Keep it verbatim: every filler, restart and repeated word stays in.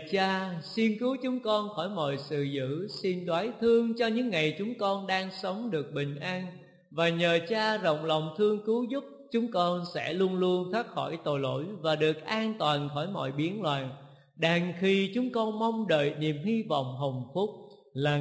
Cha, xin cứu chúng con khỏi mọi sự dữ, xin đoái thương cho những ngày chúng con đang sống được bình an. Và nhờ Cha rộng lòng thương cứu giúp, chúng con sẽ luôn luôn thoát khỏi tội lỗi và được an toàn khỏi mọi biến loạn. Đang khi chúng con mong đợi niềm hy vọng hồng phúc là